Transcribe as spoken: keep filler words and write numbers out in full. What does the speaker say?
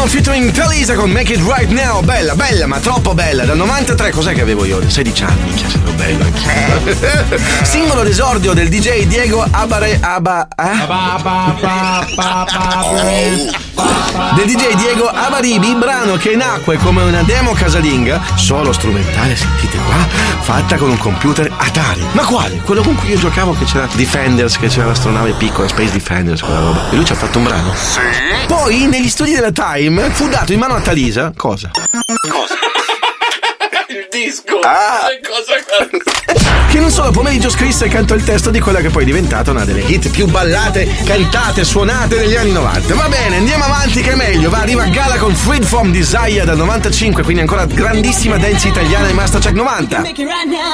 Brown featuring Talisa con Make It Right Now. Bella, bella, ma troppo bella. Dal novantatré, cos'è che avevo io? sedici anni, che ero bello anche. Singolo d'esordio del D J Diego Abare Aba eh? del D J Diego Abaribi, brano che nacque come una demo casalinga, solo strumentale, sentite qua, fatta con un computer Atari. Ma quale? Quello con cui io giocavo, che c'era Defenders, che c'era l'astronave piccola, Space Defenders, quella roba. E lui ci ha fatto un brano. Sì. Poi negli studi della Time fu dato in mano a Talisa. Cosa? Cosa? Il disco. Ah. Cosa? Che in un solo pomeriggio scrisse e cantò il testo di quella che poi è diventata una delle hit più ballate, cantate, suonate negli anni novanta. Va bene, andiamo avanti che è meglio. Va, arriva Gala con Freed From Desire dal novantacinque, quindi ancora grandissima dance italiana in Mastercheck novanta.